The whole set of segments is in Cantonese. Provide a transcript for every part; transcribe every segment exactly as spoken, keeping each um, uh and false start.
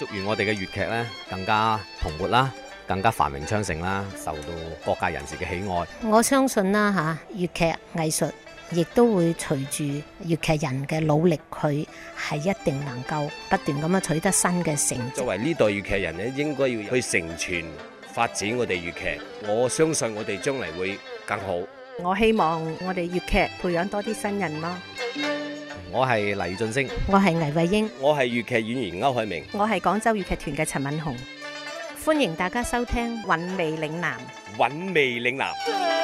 祝願我哋嘅粵劇咧更加蓬勃啦，更加繁榮昌盛啦，受到各界人士嘅喜愛。 我相信啦嚇，粵劇藝術亦都會隨住粵劇人嘅努力，佢係一定能夠不斷咁樣取得新嘅成績。 作為呢代粵劇人咧，應該要去承傳發展我哋粵劇。我相信我哋將嚟會更好。 我希望我哋粵劇培養多啲新人咯。 我係黎俊升， 我係倪慧英， 我係粵劇演員歐海明， 我係廣州粵劇團嘅陳敏紅。 歡迎大家收聽《 韻味嶺南》。 韻味嶺南。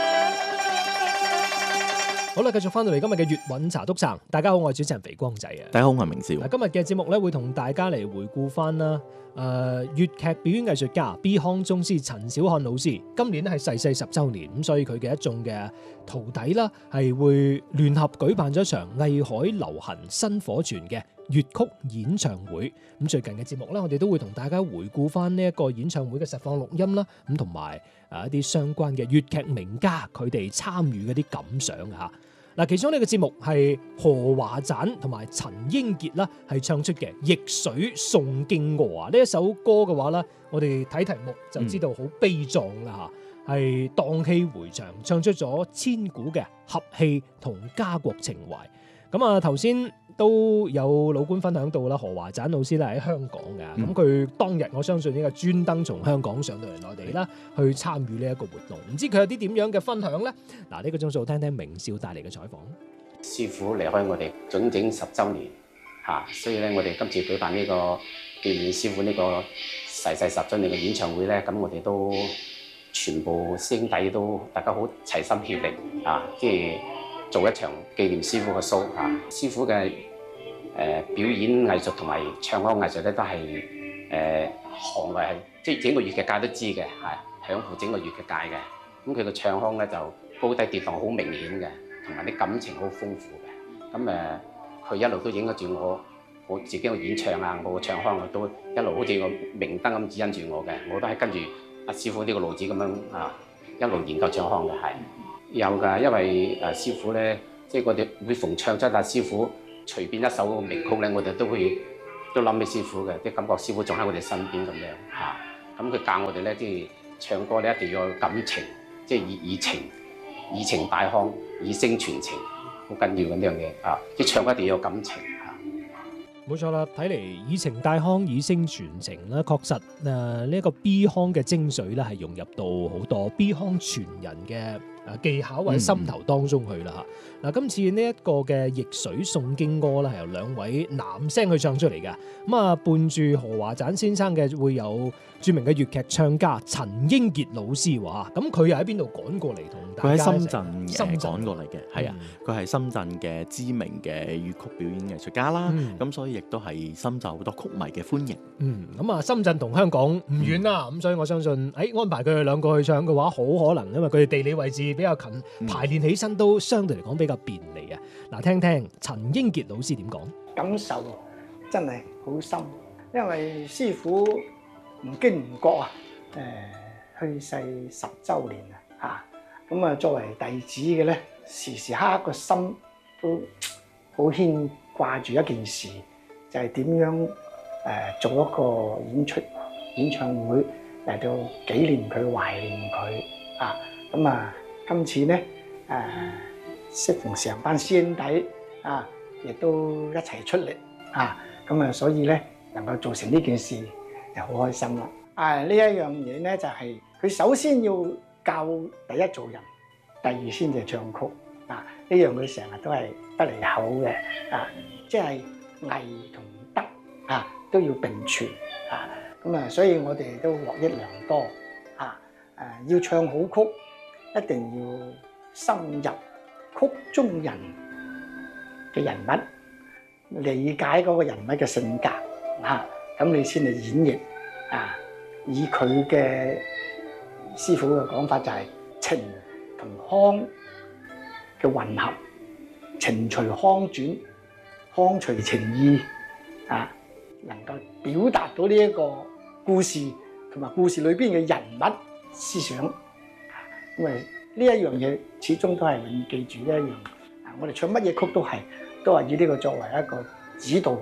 好啦，繼續翻到嚟今日嘅粵韻茶篤撐。大家好，我係主持人肥光仔啊。 大家好，我係明少。 嗱，今日嘅節目咧會同大家嚟回顧翻啦。誒、呃，粵劇表演藝術家 B 康宗師陳小漢老師，今年咧係逝世十週年，咁所以佢嘅一眾嘅徒弟啦，係會聯合舉辦咗一場藝海流行薪火傳嘅粵曲演唱會。咁最近嘅節目咧，我哋都會同大家回顧翻呢一個演唱會嘅實況錄音啦，咁同埋誒一啲相關嘅粵劇名家佢哋參與嗰啲感想嚇。嗱，其中呢個節目係何華盞同埋陳英傑啦，係唱出嘅《逆水送荊軻》啊！呢一首歌嘅話咧，我哋睇題目就知道好悲壯啦嚇，係蕩氣迴腸，唱出咗千古嘅俠氣同家國情懷。咁啊，頭先都有老官分享到啦，何華盞老師咧喺香港嘅，咁佢、嗯、當日我相信呢個專登從香港上到嚟內地啦，去參與呢一個活動。唔知佢有啲點樣嘅分享咧？嗱，呢個鐘數聽聽明少帶嚟嘅採訪。 師傅離開我哋整整十週年嚇，所以咧我哋今次舉辦呢個紀念師傅呢個逝世十週年嘅演唱會咧，咁我哋都全部師兄弟都大家好齊心協力啊，即係做一場紀念師傅嘅 show 嚇。師傅嘅誒、呃、表演藝術同埋唱腔藝術咧，都係誒行內係即係整個粵劇界都知嘅，係享負整個粵劇界嘅。咁佢嘅唱腔咧就高低跌宕好明顯嘅，同埋啲感情好豐富嘅。咁誒，佢、呃、一路都影得住我我自己嘅演唱啊，我嘅唱腔啊，都一路好似個明燈咁指引住我嘅。我都係跟住阿師傅呢個路子咁樣啊，一路研究唱腔嘅係。有㗎，因為誒師傅咧，即係我哋每逢唱出阿師傅隨便一首名曲咧，我哋都會都諗起師傅嘅，啲感覺師傅仲喺我哋身邊咁樣嚇。咁、啊、佢教我哋咧，即係唱歌咧一定要有感情，即係以以情以情帶腔，以聲傳情，好緊要咁呢樣嘢啊！即係唱歌一定要有感情嚇。 冇錯啦，睇嚟以情帶腔，以聲傳情啦，確實誒呢一個 B 腔嘅精髓咧係融入到好多 B 腔傳人嘅誒技巧或者心頭當中去啦嚇。嗱、嗯，今次呢一個嘅逆水送荊軻咧係由兩位男聲去唱出嚟嘅，咁啊伴住何華盞先生嘅會有著名嘅粵劇唱家陳英傑老師喎。咁佢又喺邊度趕過嚟同大家？ 佢喺深圳嘅趕過嚟嘅，係啊，佢係、嗯、深圳嘅知名嘅粵曲表演藝術家啦，咁、嗯、所以亦都係深受好多曲迷嘅歡迎。 嗯，咁啊深圳同香港唔遠啦，咁、嗯、所以我相信誒、哎、安排佢哋兩個去唱嘅話，好可能因為佢哋地理位置比較近，嗯、排練起身都相對嚟講比較便利啊！嗱，聽聽陳英傑老師點講。 感受真係好深，因為師傅唔經唔覺啊，誒、呃、去世十週年啊，嚇咁啊作為弟子嘅咧，時時刻刻個心都好牽掛住一件事，就係、是、點樣誒、呃、做一個演出演唱會嚟到紀念佢、懷念佢啊！咁啊，今次咧誒適逢成班師兄弟啊，亦都一齊出力啊！咁啊，所以咧能夠做成呢件事就好開心啦！啊，呢一樣嘢咧就係、是、佢首先要教第一做人，第二先至唱曲啊！呢樣佢成日都係不離口嘅啊，即係藝同德啊都要並存啊！咁啊，所以我哋都獲益良多啊！誒，要唱好曲，一定要深入曲中人嘅人物，理解嗰個人物嘅性格啊，咁你先嚟演繹啊！以佢嘅師傅嘅講法就係情同腔嘅混合，情隨腔轉，腔隨情意啊，能夠表達到呢一個故事同埋故事裏邊嘅人物思想。因為呢一樣嘢始終都係永遠記住呢一樣。啊，我哋唱乜嘢曲都係都係以呢個作為一個指導。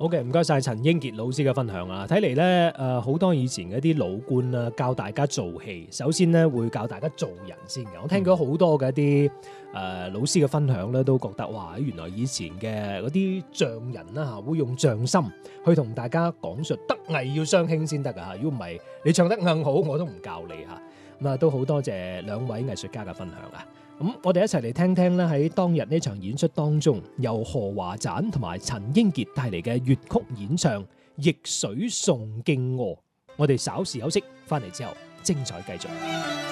好嘅，唔該晒陳英傑老師嘅分享啊！睇嚟咧，誒好多以前嘅一啲老倌啊，教大家做戲，首先咧會教大家做人先嘅。我聽咗好多嘅一啲誒、呃、老師嘅分享咧，都覺得哇，原來以前嘅嗰啲匠人啦嚇，會用匠心去同大家講述德藝要相興先得㗎嚇。如果唔係，你唱得更好，我都唔教你嚇。咁啊，都好多謝兩位藝術家嘅分享啊！咁我哋一齊嚟聽聽咧，喺當日呢場演出當中，由何華盞同埋陳英傑帶嚟嘅粵曲演唱《逆水誦荊軻》。我哋稍事休息，翻嚟之後精彩繼續。